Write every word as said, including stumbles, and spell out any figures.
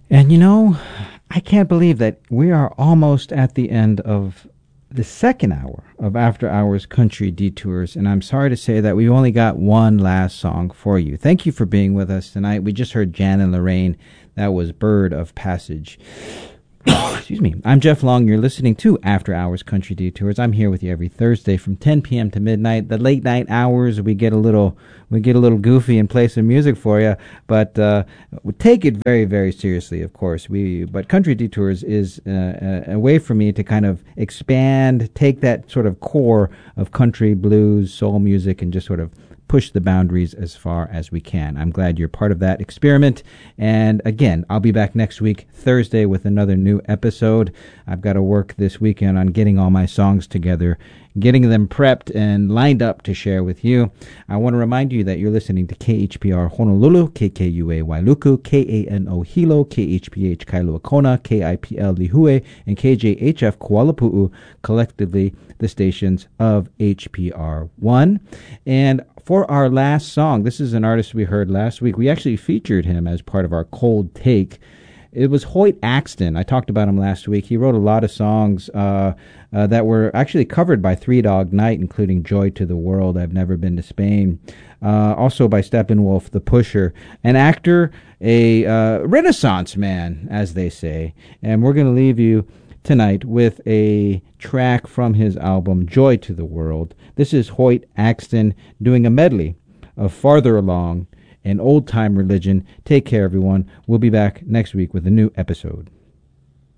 And you know, I can't believe that we are almost at the end of the second hour of After Hours Country Detours, and I'm sorry to say that we've only got one last song for you. Thank you for being with us tonight. We just heard Jan and Lorraine. That was Bird of Passage. Excuse me. I'm Jeff Long. You're listening to After Hours Country Detours. I'm here with you every Thursday from ten p.m. to midnight. The late night hours, we get a little we get a little goofy and play some music for you, but uh, we take it very, very seriously, of course. We but Country Detours is uh, a, a way for me to kind of expand, take that sort of core of country, blues, soul music, and just sort of push the boundaries as far as we can. I'm glad you're part of that experiment. And again, I'll be back next week, Thursday, with another new episode. I've got to work this weekend on getting all my songs together, getting them prepped and lined up to share with you. I want to remind you that you're listening to K H P R Honolulu, K K U A Wailuku, K A N O Hilo, K H P H Kailua Kona, K I P L Lihue, and K J H F Kuala Pu'u, collectively the stations of H P R one. And for our last song, this is an artist we heard last week. We actually featured him as part of our Cold Take. It was Hoyt Axton. I talked about him last week. He wrote a lot of songs uh, uh, that were actually covered by Three Dog Night, including Joy to the World, I've Never Been to Spain. Uh, also by Steppenwolf, The Pusher. An actor, a uh, Renaissance man, as they say. And we're going to leave you tonight with a track from his album, Joy to the World. This is Hoyt Axton doing a medley of Farther Along and Old Time Religion. Take care, everyone. We'll be back next week with a new episode.